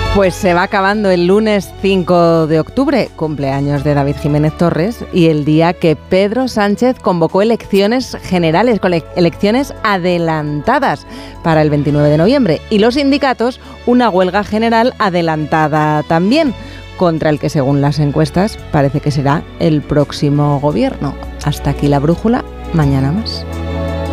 Pues se va acabando el lunes 5 de octubre, cumpleaños de David Jiménez Torres, y el día que Pedro Sánchez convocó elecciones generales, elecciones adelantadas para el 29 de noviembre. Y los sindicatos, una huelga general adelantada también, contra el que, según las encuestas, parece que será el próximo gobierno. Hasta aquí la brújula, mañana más.